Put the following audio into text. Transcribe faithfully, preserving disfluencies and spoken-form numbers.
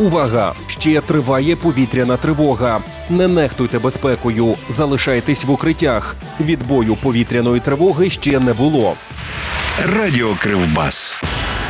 Увага! Ще триває повітряна тривога. Не нехтуйте безпекою, залишайтесь в укриттях. Відбою повітряної тривоги ще не було. Радіо Кривбас.